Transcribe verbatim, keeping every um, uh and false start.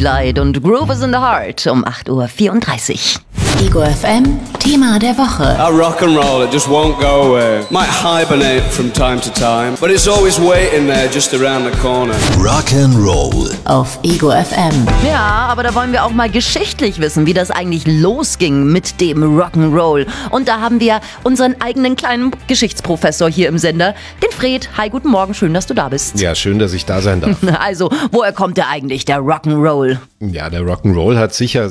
Light und Groove is in the Heart um acht Uhr vierunddreißig. Ego F M, Thema der Woche. Our rock and roll, it just won't go away. Might hibernate from time to time, but it's always waiting there just around the corner. Rock and Roll Auf Ego F M. Ja, aber da wollen wir auch mal geschichtlich wissen, wie das eigentlich losging mit dem Rock'n'Roll. Und da haben wir unseren eigenen kleinen Geschichtsprofessor hier im Sender, den Fred. Hi, guten Morgen, schön, dass du da bist. Ja, schön, dass ich da sein darf. Also, woher kommt der eigentlich, der Rock'n'Roll? Ja, der Rock'n'Roll hat sicher